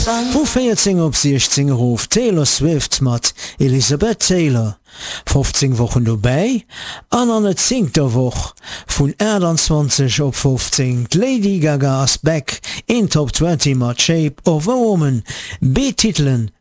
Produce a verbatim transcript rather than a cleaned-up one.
Wo vierzehn op sechzehn Ruf Taylor Swift mat Elizabeth Taylor. fünfzehn Wochen dabei, an an et zinkter Woch vun einundzwanzig op fünfzehn Lady Gaga's Back in Top zwanzig mat Shape of a Woman, B-Titeln